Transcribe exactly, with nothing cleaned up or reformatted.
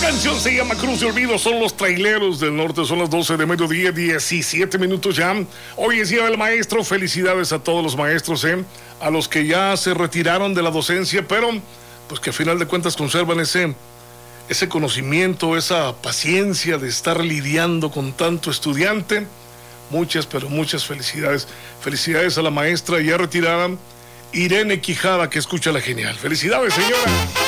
canción se llama Cruz de Olvido, son los Traileros del Norte, son las doce de mediodía, diecisiete minutos ya. Hoy es Día del Maestro, felicidades a todos los maestros, ¿eh? A los que ya se retiraron de la docencia, pero pues que a final de cuentas conservan ese, ese conocimiento, esa paciencia de estar lidiando con tanto estudiante. Muchas, pero muchas felicidades. Felicidades a la maestra ya retirada, Irene Quijada, que escucha La Genial. Felicidades, señora.